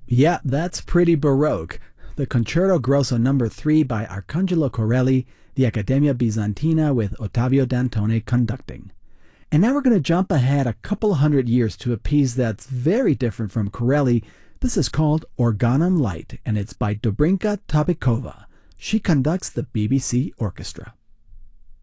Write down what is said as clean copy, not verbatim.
Yeah, that's pretty Baroque. The Concerto Grosso Number 3 by Arcangelo Corelli, the Accademia Bizantina with Ottavio Dantone conducting. And now we're going to jump ahead a couple hundred years to a piece that's very different from Corelli. This is called Organum Light, and it's by Dobrinka Tabikova. She conducts the BBC Orchestra.